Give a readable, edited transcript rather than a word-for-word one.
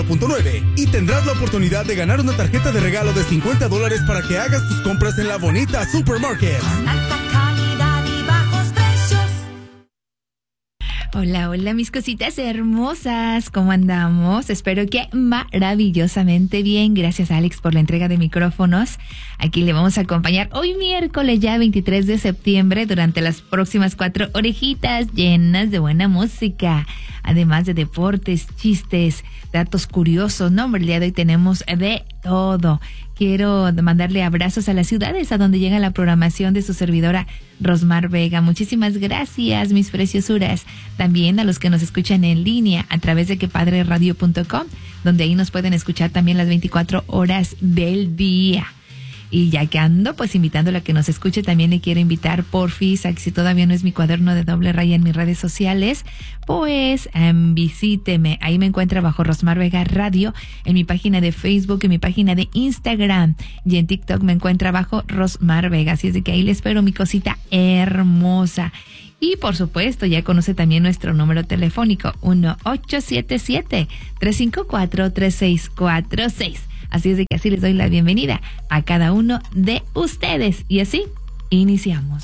y tendrás la oportunidad de ganar una tarjeta de regalo de $50 para que hagas tus compras en la bonita Supermarket. Alta calidad y bajos precios. Hola, hola mis cositas hermosas, ¿cómo andamos? Espero que maravillosamente bien. Gracias Alex por la entrega de micrófonos. Aquí le vamos a acompañar hoy miércoles ya 23 de septiembre durante las próximas 4 orejitas llenas de buena música. Además de deportes, chistes, datos curiosos, ¿no? Hombre, el día de hoy tenemos de todo. Quiero mandarle abrazos a las ciudades a donde llega la programación de su servidora Rosmar Vega. Muchísimas gracias, mis preciosuras. También a los que nos escuchan en línea a través de quepadreradio.com, donde ahí nos pueden escuchar también las 24 horas del día. Y ya que ando, pues invitándole a que nos escuche, también le quiero invitar, porfis, a que si todavía no es mi cuaderno de doble raya en mis redes sociales, pues visíteme. Ahí me encuentra bajo Rosmar Vega Radio, en mi página de Facebook, en mi página de Instagram, y en TikTok me encuentra bajo Rosmar Vega. Así es de que ahí le espero, mi cosita hermosa. Y por supuesto, ya conoce también nuestro número telefónico, 1877-354-3646. Así es de que así les doy la bienvenida a cada uno de ustedes. Y así, iniciamos.